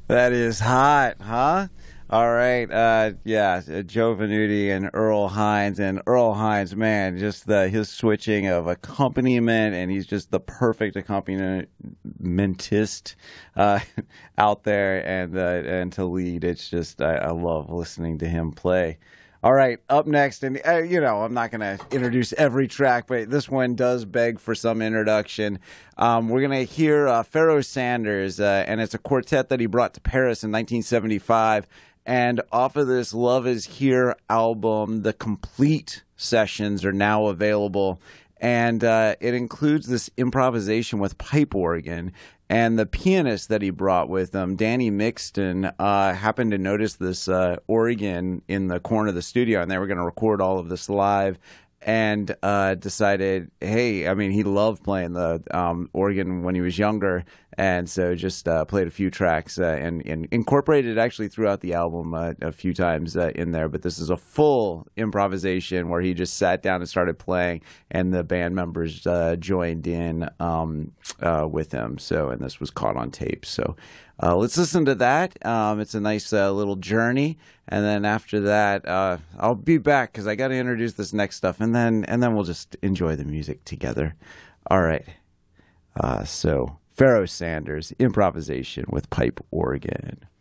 That is hot, huh? All right, yeah, Joe Venuti and Earl Hines, and Earl Hines, man, just the his switching of accompaniment, and he's just the perfect accompaniment uh, out there, and to lead, it's just I love listening to him play. All right, up next, and I'm not going to introduce every track, but this one does beg for some introduction. We're going to hear Pharoah Sanders, and it's a quartet that he brought to Paris in 1975. And off of this Love Is Here album, the complete sessions are now available. And it includes this improvisation with pipe organ. And the pianist that he brought with him, Danny Mixton, happened to notice this organ in the corner of the studio, and they were going to record all of this live. And decided, hey, I mean, he loved playing the organ when he was younger, and so just played a few tracks and incorporated it actually throughout the album a few times in there. But this is a full improvisation where he just sat down and started playing, and the band members joined in with him. So, and this was caught on tape. So let's listen to that. It's a nice little journey. And then after that, I'll be back because I got to introduce this next stuff, and then we'll just enjoy the music together. All right. So Pharoah Sanders, improvisation with pipe organ.